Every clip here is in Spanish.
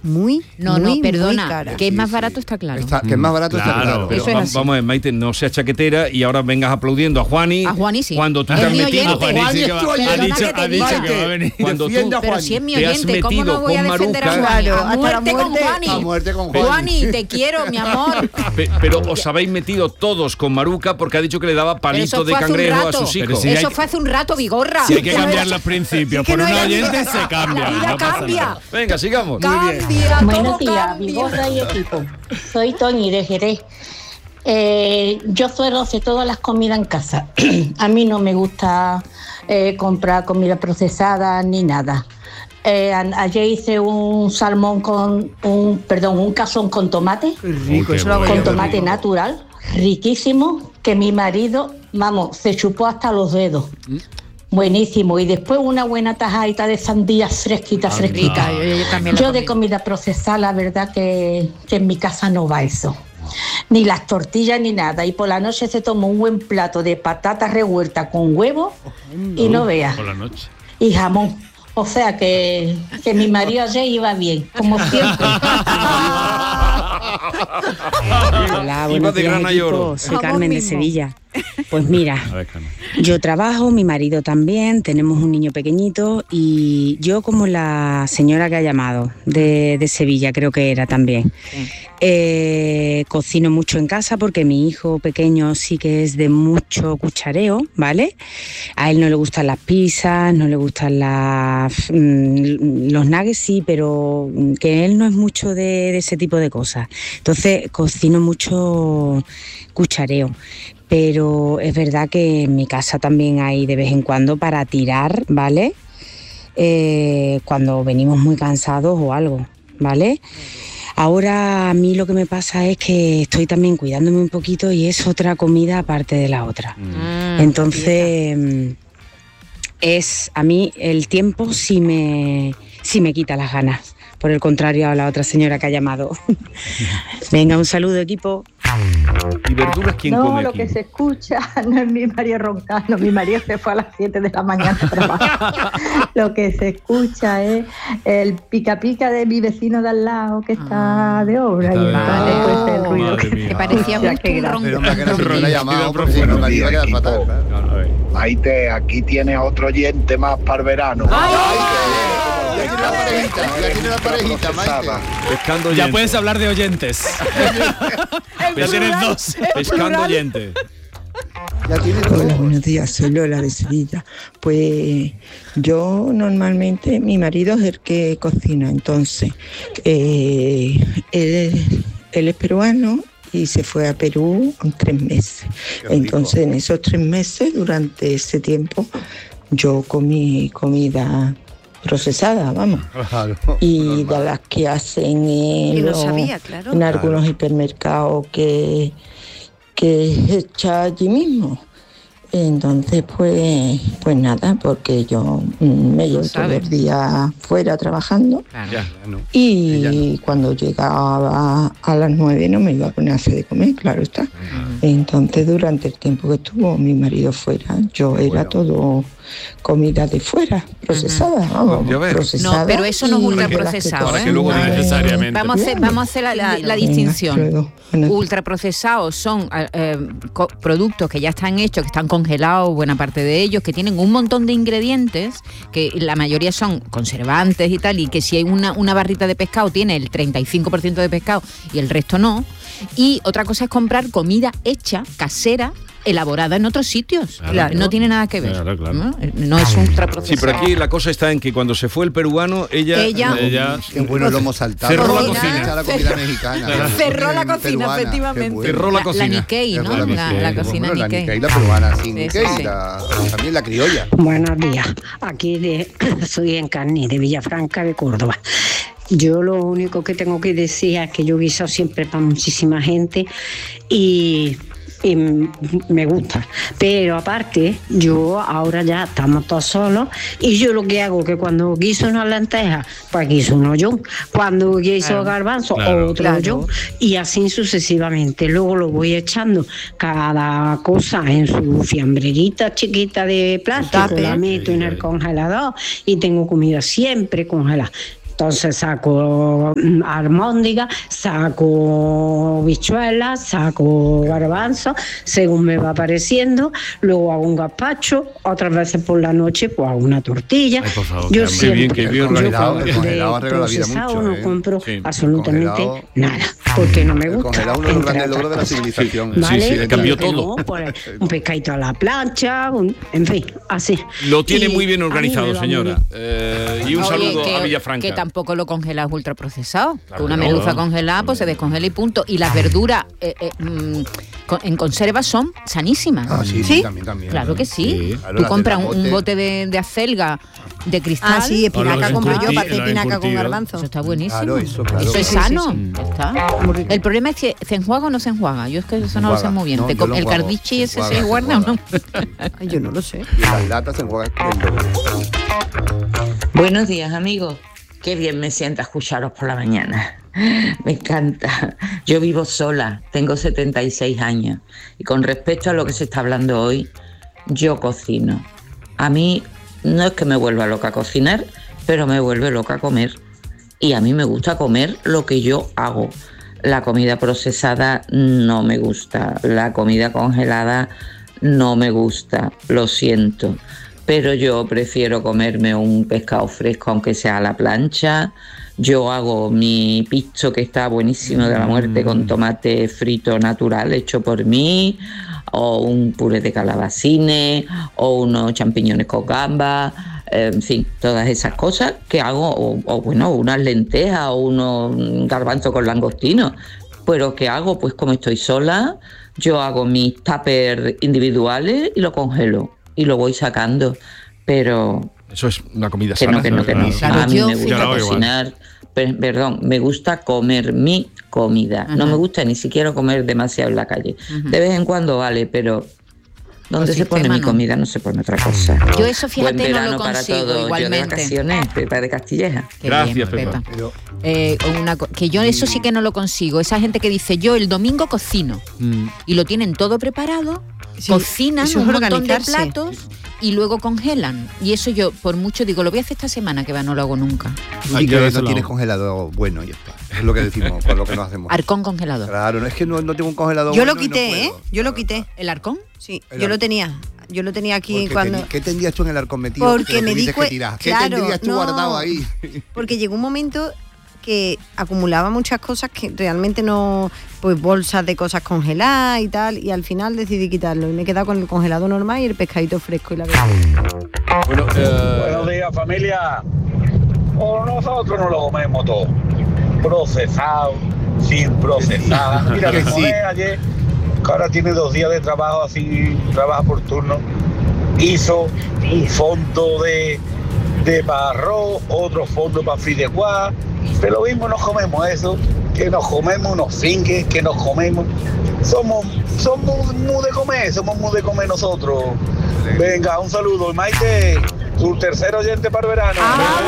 muy, No, muy, perdona, muy cara. que es más barato está claro. Que es más barato está claro. Pero Eso es así. vamos a ver, Maite, no seas chaquetera y ahora vengas aplaudiendo a Juani. A Juani sí. Cuando tú Es te has mi metido. oyente. Juani Juani sí que es tu va- oyente. ha dicho Perdona que te que diga. va a venir. Cuando tú- Cuando tú Pero si es mi te has oyente, ¿cómo metido no voy a con defender a Maruca. Juani? Claro, A hasta la muerte con muerte, Juani. a muerte con Juani. Juani, te quiero, mi amor. Pero os habéis metido todos con Maruca porque ha dicho que le daba Pero palito eso de fue hace un cangrejo a rato. sus hijos. Pero si Eso hay- fue hace un rato, Vigorra. Si hay que Que no cambiar era- los principios que por no un era oyente, vida. se cambia. La vida no pasa cambia. nada. Venga, sigamos. Cambia, Buenos todo días, cambia. Vigorra y equipo. Soy Toñi de Jerez. Yo suelo hacer todas las comidas en casa. A mí no me gusta comprar comida procesada ni nada. Ayer hice un salmón un cazón con tomate, Qué rico, Uy, eso qué lo hago con yo. tomate natural, riquísimo, que mi marido, se chupó hasta los dedos. Buenísimo. Y después una buena tajadita de sandía fresquita. Rica, yo también la Yo de comí. comida procesada, la verdad que en mi casa no va eso. Ni las tortillas ni nada. Y por la noche se toma un buen plato de patatas revueltas con huevo y no veas. Por la noche. Y jamón. O sea que mi marido ayer iba bien, como siempre. Hola, Iba buenos de días, grana y oro. equipo. Soy Vamos Carmen de mismo. Sevilla. Pues mira, A ver, Carmen. yo trabajo, mi marido también, tenemos un niño pequeñito y yo como la señora que ha llamado de Sevilla, creo que era también. Cocino mucho en casa porque mi hijo pequeño sí que es de mucho cuchareo, ¿vale? A él no le gustan las pizzas, no le gustan los nuggets, sí, pero que él no es mucho de ese tipo de cosas. Entonces cocino mucho cuchareo. Pero es verdad que en mi casa también hay de vez en cuando para tirar, ¿vale? Cuando venimos muy cansados o algo, ¿vale? Ahora a mí lo que me pasa es que estoy también cuidándome un poquito y es otra comida aparte de la otra. Entonces, a mí el tiempo sí me quita las ganas. Por el contrario a la otra señora que ha llamado. Venga, un saludo, equipo. ¿Y verduras quién No, come lo aquí? que se escucha no es mi marido roncando, mi marido se fue a las 7 de la mañana a trabajar. Lo que se escucha es el pica pica de mi vecino de al lado que está de obra. Está Y de entonces, obra. pues, el ruido Madre que mía. Que parecía Ya, justo qué un grande. Pero ronco. más que la señora ha llamado, porque si no Buenos me iba a quedar días, fatal. equipo. No, a ver. Maite, aquí tienes otro oyente más para el verano. Ya tiene una parejita, Maite. Pescando Ya oyentes. puedes hablar de oyentes. Ya tienes dos. Pescando oyentes. Ya tiene Hola, todo. buenos días, soy Lola de Sevilla. Pues yo normalmente, mi marido es el que cocina, entonces él es peruano y se fue a Perú en 3 meses. Qué rico. Entonces en esos 3 meses, durante ese tiempo, yo comí comida procesada, vamos. Claro. Y de las que hacen Y lo sabía, claro. en algunos hipermercados que es hecha allí mismo. Entonces, pues nada, porque yo me llevo todo sabes. el día fuera trabajando Ya. y cuando llegaba a las 9 no me iba a poner a hacer de comer, claro está. Entonces, durante el tiempo que estuvo mi marido fuera, yo era todo comida de fuera, procesada, vamos, Ya ves. procesada. No, pero eso no es y ultraprocesado, de las Para que luego No digas- necesariamente. Vamos a hacer la distinción. Venga, luego. Buenas Ultraprocesados son productos que ya están hechos, que están congelados, buena parte de ellos, que tienen un montón de ingredientes, que la mayoría son conservantes y tal, y que si hay una barrita de pescado tiene el 35% de pescado y el resto no. Y otra cosa es comprar comida hecha, casera, elaborada en otros sitios. Claro. No tiene nada que ver. Claro, claro. No es ultraprocesado. Sí, pero aquí la cosa está en que cuando se fue el peruano, ella Ella Qué bueno lo hemos saltado. Cerró la Cocina, cocina. la comida mexicana. Cerró la cocina, Peruana, efectivamente. qué bueno. Cerró la cocina. La Nikkei, ¿no? Cerró La Nikkei. cocina Bueno, la Nikkei. Nikkei, la peruana, sí, Sí, Nikkei, sí. también la criolla. Buenos días, aquí soy Encarni, de Villafranca de Córdoba. Yo lo único que tengo que decir es que yo guiso siempre para muchísima gente y me gusta, pero aparte yo ahora ya estamos todos solos y yo lo que hago que cuando guiso una lenteja pues guiso un hoyón, cuando guiso garbanzo otro hoyón y así sucesivamente. Luego lo voy echando cada cosa en su fiambrerita chiquita de plástico, la meto en el congelador y tengo comida siempre congelada. Entonces saco almóndiga, saco bichuelas, saco garbanzos, según me va apareciendo. Luego hago un gazpacho, otras veces por la noche pues hago una tortilla. Ay, por favor, Yo qué siempre, bien, yo congelado, el congelado de arregla la vida procesado mucho, no compro Sí. absolutamente Congelado- nada, porque no me El gusta. congelado es uno de los entre grandes logros de la otras cosas. civilización. ¿Vale? Sí, sí, cambió Y luego, todo. pues, un pescadito a la plancha, en fin, así. Lo tiene Y muy bien a mí me organizado, va señora. muy Y un Oye, saludo que, a Villafranca. que tampoco lo congelas ultraprocesado. Claro Que una que no. merluza congelada, pues se descongela y punto. Y las verduras en conserva son sanísimas. Ah, sí, ¿Sí? también. Claro que sí. Claro, Tú las compras del un bote. bote de acelga de cristal. Ah, sí, espinaca los compro yo, encurtidos, para hacer los espinaca con encurtidos. garbanzo. Eso está buenísimo. Claro, eso, claro. Eso es Sí, sano. sí, Ya está. Muy rico. El problema es si se enjuaga o no se enjuaga. Yo es que eso no lo sé muy bien. No, yo lo ¿El enjuago. cardichi ese Se se enjuaga, guarda o no? Ay, yo no lo sé. Y en las latas se enjuaga el doble. Buenos días, amigos. Qué bien me sienta escucharos por la mañana. Me encanta. Yo vivo sola, tengo 76 años. Y con respecto a lo que se está hablando hoy, yo cocino. A mí no es que me vuelva loca a cocinar, pero me vuelve loca a comer. Y a mí me gusta comer lo que yo hago. La comida procesada no me gusta. La comida congelada no me gusta. Lo siento. Pero yo prefiero comerme un pescado fresco, aunque sea a la plancha. Yo hago mi pisto, que está buenísimo de la muerte, con tomate frito natural hecho por mí, o un puré de calabacines, o unos champiñones con gambas, en fin, todas esas cosas que hago, o bueno, unas lentejas, o unos garbanzos con langostinos. Pero ¿qué hago? Pues como estoy sola, yo hago mis tuppers individuales y lo congelo. Y lo voy sacando, pero Eso es una comida que sana. no, que no, que no. Claro, A mí yo, me gusta fíjate. Yo lo hago igual. cocinar, perdón, me gusta comer mi comida. No Ajá. me gusta ni siquiera comer demasiado en la calle. De vez en cuando vale, pero donde Pues se pone sistema mi no. comida no se pone otra cosa. Yo eso, fíjate, Buen no verano lo para consigo todos. Yo de igualmente. vacaciones, Pepa de Castilleja. Qué Gracias, bien, Pepa. Pero que yo eso sí que no lo consigo. Esa gente que dice, yo el domingo cocino. Y lo tienen todo preparado, Sí, cocinan eso es un montón de organizarse. platos y luego congelan. Y eso yo, por mucho, digo, lo voy a hacer esta semana, que va, no lo hago nunca. tú Hay di que que dárselo. no tienes congelador bueno y ya está. Es lo que decimos, con lo que nos hacemos. Arcón congelador. Claro, no es que no tengo un congelador Yo bueno lo y no quité, ¿eh? puedo. Yo lo quité. ¿El arcón? Sí, El yo lo arco. tenía. Yo lo tenía aquí Porque cuando... ¿Qué tendrías tú en el arcón metido? Porque que lo me di tuvieses que cue- tirar? ¿Qué claro, tendrías tú no. guardado ahí? Porque llegó un momento que acumulaba muchas cosas que realmente no, pues bolsas de cosas congeladas y tal, y al final decidí quitarlo y me he quedado con el congelado normal y el pescadito fresco y la verdura. Bueno, Buenos días, familia. O nosotros no lo comemos todo. Procesado, sin procesar. Mira, Que mi sí. mujer ayer, que ahora tiene 2 días de trabajo, así, trabaja por turno, hizo un fondo de arroz, otro fondo para fideuá. Pero lo mismo nos comemos eso, que nos comemos unos finques, que nos comemos. Somos muy de comer nosotros. Venga, un saludo. Y Maite, tu tercer oyente para el verano.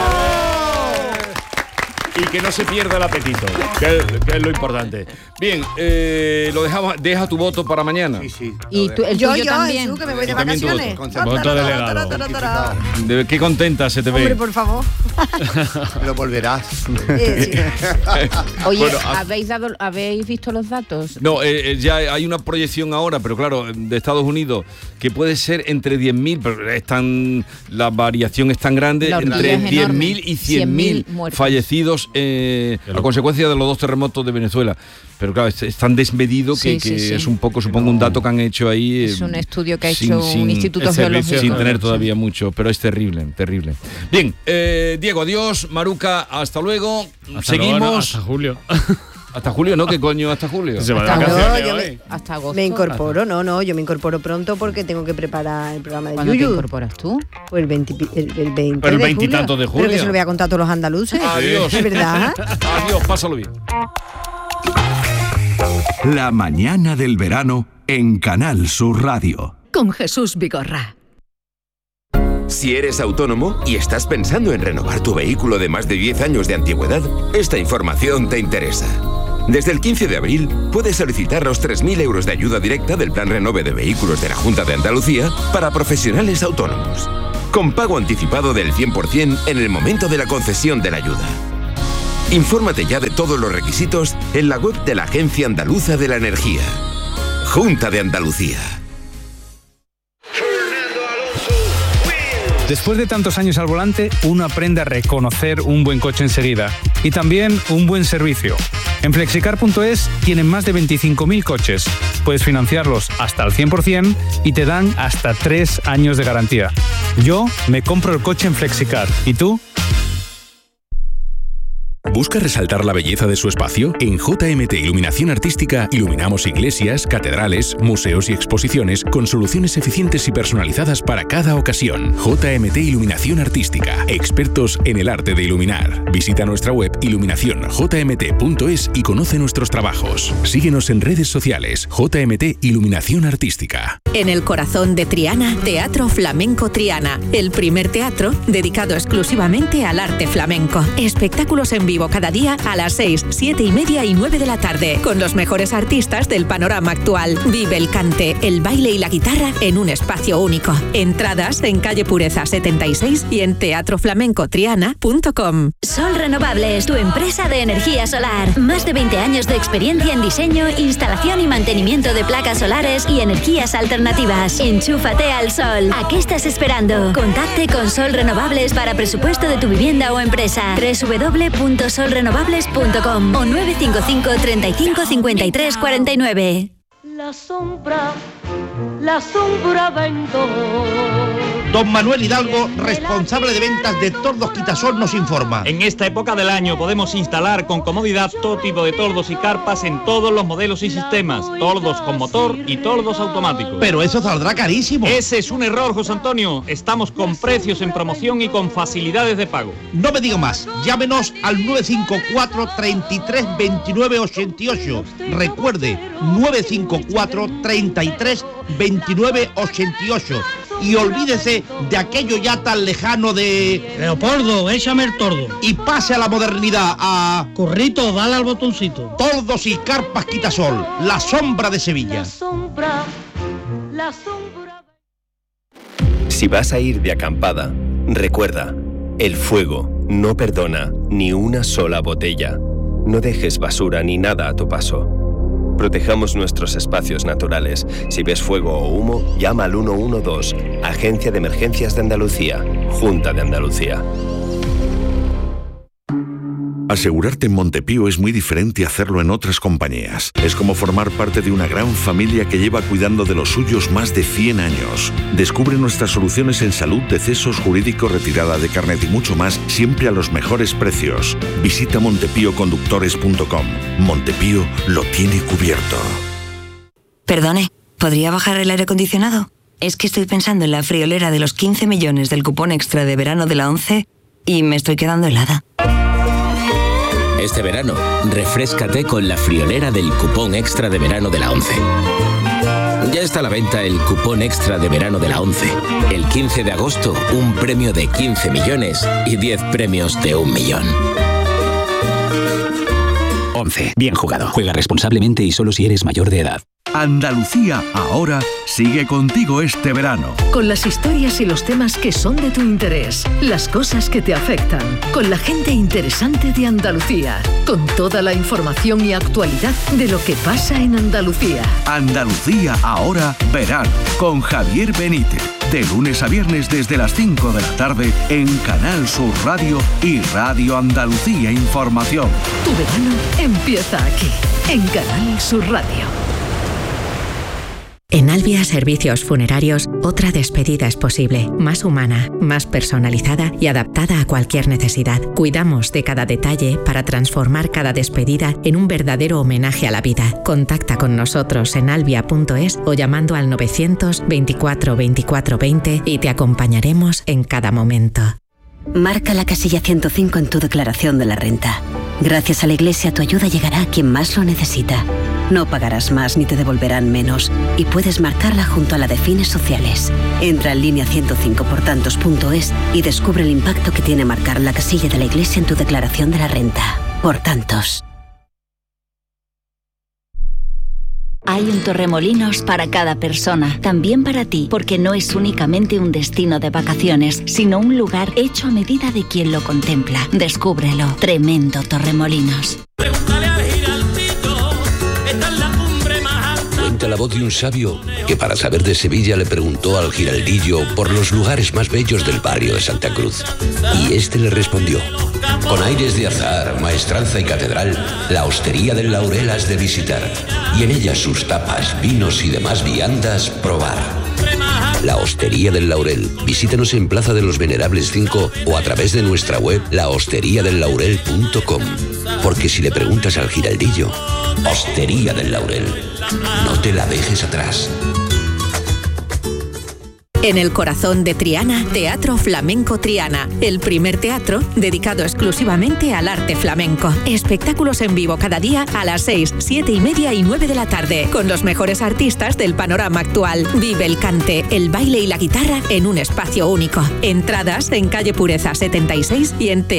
y que no se pierda el apetito, que es lo importante. Bien, lo dejamos. Deja tu voto para mañana. Sí, sí. Y tú, el Yo, tuyo también. Jesús, que me voy de Y también tu vacaciones. voto. Voto delegado. Qué contenta se te Hombre, ve. por favor. Lo volverás. Sí. Oye, Bueno, ¿habéis visto los datos? No, ya hay una proyección ahora, pero claro, de Estados Unidos, que puede ser entre 10.000, pero la variación es tan grande, La horquilla entre es enorme. 10.000 y 100.000 muertos. fallecidos a consecuencia de los 2 terremotos de Venezuela. Pero claro, es tan desmedido que Sí. es un poco, supongo, un dato que han hecho ahí. Es un estudio que ha hecho un instituto el servicio geológico. Sin tener Sí. todavía mucho, pero es terrible, terrible. Bien, Diego, adiós. Maruca, hasta luego. Hasta Seguimos. luego, hasta julio. Hasta julio, ¿no? ¿Qué coño hasta julio? Se va de Hasta vacaciones yo hoy. Hasta agosto. Me incorporo, yo me incorporo pronto porque tengo que preparar el programa de ¿Cuándo te Yuyu. incorporas tú? Pues el 20, el 20 Pero el de 20 y julio. tantos de Pero que julio. se lo voy a contar a todos los andaluces. Adiós. ¿Es verdad? Adiós, pásalo bien. La mañana del verano en Canal Sur Radio. Con Jesús Vigorra. Si eres autónomo y estás pensando en renovar tu vehículo de más de 10 años de antigüedad, esta información te interesa. Desde el 15 de abril puedes solicitar los 3.000 euros de ayuda directa del Plan Renove de Vehículos de la Junta de Andalucía para profesionales autónomos, con pago anticipado del 100% en el momento de la concesión de la ayuda. Infórmate ya de todos los requisitos en la web de la Agencia Andaluza de la Energía. Junta de Andalucía. Después de tantos años al volante, uno aprende a reconocer un buen coche enseguida y también un buen servicio. En Flexicar.es tienen más de 25.000 coches. Puedes financiarlos hasta el 100% y te dan hasta 3 años de garantía. Yo me compro el coche en Flexicar. ¿Y tú? ¿Busca resaltar la belleza de su espacio? En JMT Iluminación Artística iluminamos iglesias, catedrales, museos y exposiciones con soluciones eficientes y personalizadas para cada ocasión. JMT Iluminación Artística, expertos en el arte de iluminar. Visita nuestra web iluminacionjmt.es y conoce nuestros trabajos. Síguenos en redes sociales. JMT Iluminación Artística. En el corazón de Triana, Teatro Flamenco Triana, el primer teatro dedicado exclusivamente al arte flamenco. Espectáculos en vivo cada día a las 6, 7 y media y 9 de la tarde, con los mejores artistas del panorama actual. Vive el cante, el baile y la guitarra en un espacio único. Entradas en calle Pureza 76 y en teatroflamencotriana.com. Sol Renovables, tu empresa de energía solar. Más de 20 años de experiencia en diseño, instalación y mantenimiento de placas solares y energías alternativas. Enchúfate al sol. ¿A qué estás esperando? Contacte con Sol Renovables para presupuesto de tu vivienda o empresa. www.solrenovables.com o 955 35 53 49. La sombra vendo. Don Manuel Hidalgo, responsable de ventas de Tordos Quitasol, nos informa. En esta época del año podemos instalar con comodidad todo tipo de tordos y carpas en todos los modelos y sistemas. Tordos con motor y tordos automáticos. Pero eso saldrá carísimo. Ese es un error, José Antonio. Estamos con precios en promoción y con facilidades de pago. No me diga más. Llámenos al 954 33 29 88. Recuerde, 954 33 29 88. Y olvídese de aquello ya tan lejano de... Leopoldo, échame el tordo. Y pase a la modernidad, a... Currito, dale al botoncito. Tordos y carpas Quitasol, la sombra de Sevilla. La sombra. Si vas a ir de acampada, recuerda, el fuego no perdona ni una sola botella. No dejes basura ni nada a tu paso. Protejamos nuestros espacios naturales. Si ves fuego o humo, llama al 112, Agencia de Emergencias de Andalucía, Junta de Andalucía. Asegurarte en Montepío es muy diferente a hacerlo en otras compañías. Es como formar parte de una gran familia que lleva cuidando de los suyos más de 100 años. Descubre nuestras soluciones en salud, decesos, jurídico, retirada de carnet y mucho más, siempre a los mejores precios. Visita montepíoconductores.com. Montepío lo tiene cubierto. Perdone, ¿podría bajar el aire acondicionado? Es que estoy pensando en la friolera de los 15 millones del cupón extra de verano de la ONCE y me estoy quedando helada. Este verano, refréscate con la friolera del cupón extra de verano de la ONCE. Ya está a la venta el cupón extra de verano de la ONCE. El 15 de agosto, un premio de 15 millones y 10 premios de 1 millón. ONCE. Bien jugado. Juega responsablemente y solo si eres mayor de edad. Andalucía Ahora sigue contigo este verano. Con las historias y los temas que son de tu interés, las cosas que te afectan, con la gente interesante de Andalucía, con toda la información y actualidad de lo que pasa en Andalucía. Andalucía Ahora verano, con Javier Benítez. De lunes a viernes desde las 5 de la tarde en Canal Sur Radio y Radio Andalucía Información. Tu verano empieza aquí, en Canal Sur Radio. En Albia Servicios Funerarios, otra despedida es posible, más humana, más personalizada y adaptada a cualquier necesidad. Cuidamos de cada detalle para transformar cada despedida en un verdadero homenaje a la vida. Contacta con nosotros en albia.es o llamando al 924 24 20 y te acompañaremos en cada momento. Marca la casilla 105 en tu declaración de la renta. Gracias a la Iglesia, tu ayuda llegará a quien más lo necesita. No pagarás más ni te devolverán menos y puedes marcarla junto a la de fines sociales. Entra en línea 105portantos.es y descubre el impacto que tiene marcar la casilla de la Iglesia en tu declaración de la renta. Por tantos. Hay un Torremolinos para cada persona, también para ti, porque no es únicamente un destino de vacaciones, sino un lugar hecho a medida de quien lo contempla. Descúbrelo. Tremendo Torremolinos. Cuenta la voz de un sabio que para saber de Sevilla le preguntó al giraldillo por los lugares más bellos del barrio de Santa Cruz. Y este le respondió: con aires de azar, maestranza y catedral, la Hostería del Laurel has de visitar, y en ella sus tapas, vinos y demás viandas probar. La Hostería del Laurel. Visítanos en Plaza de los Venerables 5 o a través de nuestra web lahosteriadellaurel.com. Porque si le preguntas al giraldillo, Hostería del Laurel, no te la dejes atrás. En el corazón de Triana, Teatro Flamenco Triana, el primer teatro dedicado exclusivamente al arte flamenco. Espectáculos en vivo cada día a las 6, 7 y media y 9 de la tarde, con los mejores artistas del panorama actual. Vive el cante, el baile y la guitarra en un espacio único. Entradas en calle Pureza 76 y en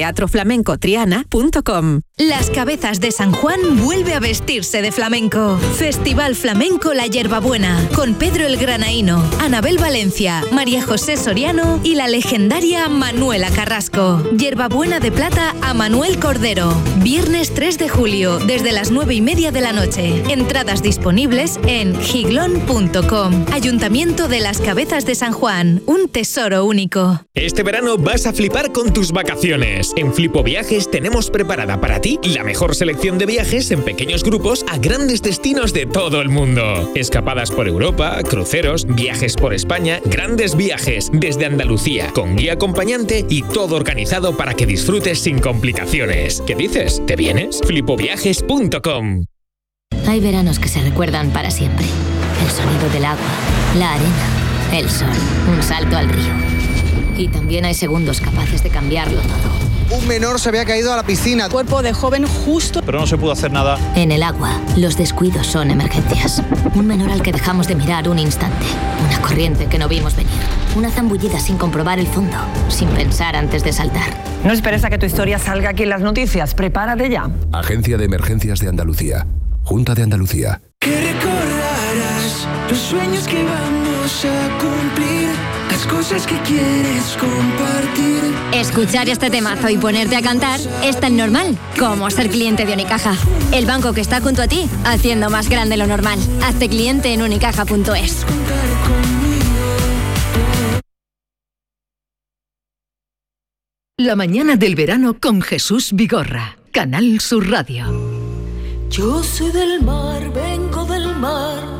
teatroflamencotriana.com. Las Cabezas de San Juan vuelve a vestirse de flamenco. Festival Flamenco La Hierbabuena, con Pedro el Granaíno, Anabel Valencia, María José Soriano y la legendaria Manuela Carrasco. Hierbabuena de plata a Manuel Cordero. Viernes 3 de julio, desde las 9:30 de la noche. Entradas disponibles en giglón.com. Ayuntamiento de Las Cabezas de San Juan, un tesoro único. Este verano vas a flipar con tus vacaciones. En Flipo Viajes tenemos preparada para ti la mejor selección de viajes en pequeños grupos a grandes destinos de todo el mundo. Escapadas por Europa, cruceros, viajes por España, grandes viajes desde Andalucía, con guía acompañante y todo organizado para que disfrutes sin complicaciones. ¿Qué dices? ¿Te vienes? flipoviajes.com. Hay veranos que se recuerdan para siempre. El sonido del agua, la arena, el sol, un salto al río. Y también hay segundos capaces de cambiarlo todo. Un menor se había caído a la piscina. Cuerpo de joven justo. Pero no se pudo hacer nada. En el agua, los descuidos son emergencias. Un menor al que dejamos de mirar un instante. Una corriente que no vimos venir. Una zambullida sin comprobar el fondo. Sin pensar antes de saltar. No esperes a que tu historia salga aquí en las noticias. Prepárate ya. Agencia de Emergencias de Andalucía. Junta de Andalucía. Que recordarás los sueños que vamos a cumplir. Las cosas que quieres compartir. Escuchar este temazo y ponerte a cantar es tan normal como ser cliente de Unicaja. El banco que está junto a ti, haciendo más grande lo normal. Hazte cliente en unicaja.es. La mañana del verano con Jesús Vigorra. Canal Sur Radio. Yo soy del mar, vengo del mar.